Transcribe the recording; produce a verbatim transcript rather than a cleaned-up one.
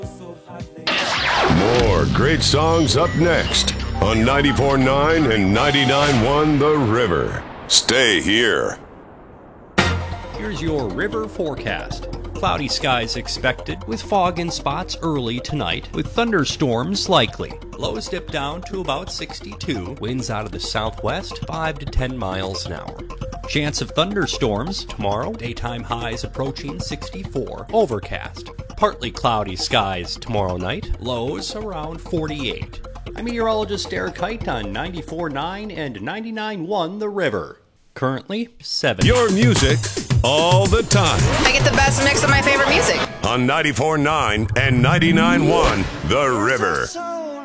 More great songs up next on ninety-four point nine and ninety-nine point one The River. Stay here. Here's your river forecast. Cloudy skies expected with fog in spots early tonight with thunderstorms likely. Lows dip down to about sixty-two. Winds out of the southwest five to ten miles an hour. Chance of thunderstorms tomorrow. Daytime highs approaching sixty-four. Overcast. Partly cloudy skies tomorrow night. Lows around forty-eight. I'm meteorologist Eric Height on ninety-four point nine and ninety-nine point one The River. Currently, seven. Your music all the time. I get the best mix of my favorite music. On ninety-four point nine and ninety-nine point one The River.